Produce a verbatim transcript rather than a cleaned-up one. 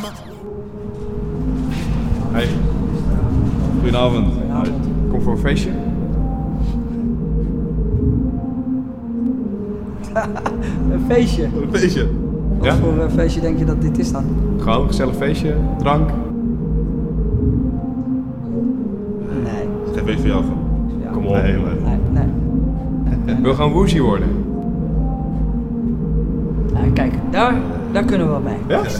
Hey. Goedenavond. Goedenavond. Kom voor een feestje? Een feestje? Een feestje. Wat Ja? voor een feestje denk je dat dit is dan? Gewoon een gezellig feestje, drank. Nee. Geen feest voor jou van. Ja. Kom op. Nee, maar... Nee, nee. Wil gaan woozy worden? Ja, kijk, daar, daar kunnen we wel mee. Ja?